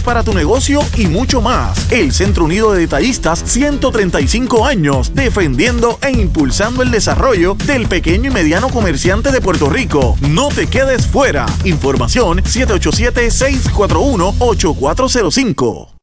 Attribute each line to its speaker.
Speaker 1: para tu negocio y mucho más. El Centro Unido de Detallistas, 135 años, defendiendo e impulsando el desarrollo del pequeño y mediano comerciante de Puerto Rico. No te quedes fuera. Información 787-641-8405.